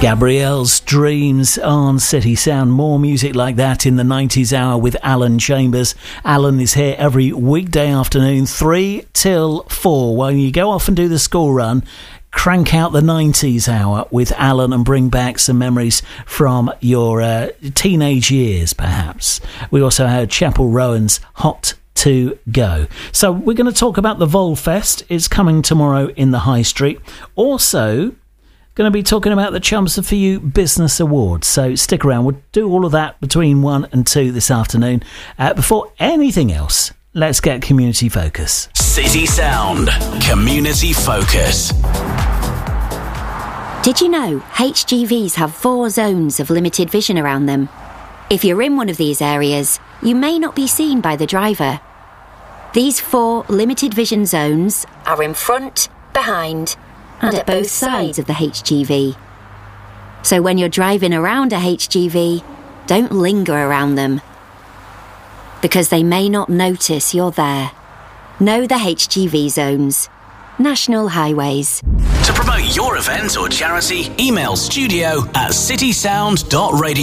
Gabrielle's Dreams on City Sound. More music like that in the 90s hour with Alan Chambers. Alan is here every weekday afternoon, 3 till 4. When you go off and do the school run, crank out the 90s hour with Alan and bring back some memories from your teenage years, perhaps. We also heard Chapel Rowan's Hot to Go. So we're going to talk about the Volfest. It's coming tomorrow in the High Street. Also, going to be talking about the Chums For You Business Awards. So stick around. We'll do all of that between 1 and 2 this afternoon. Before anything else, let's get Community Focus. City Sound. Community Focus. Did you know HGVs have 4 zones of limited vision around them? If you're in one of these areas, you may not be seen by the driver. These 4 limited vision zones are in front, behind, and at both sides of the HGV. So when you're driving around a HGV, don't linger around them, because they may not notice you're there. Know the HGV zones. National Highways. To promote your event or charity, email studio@citysound.radio.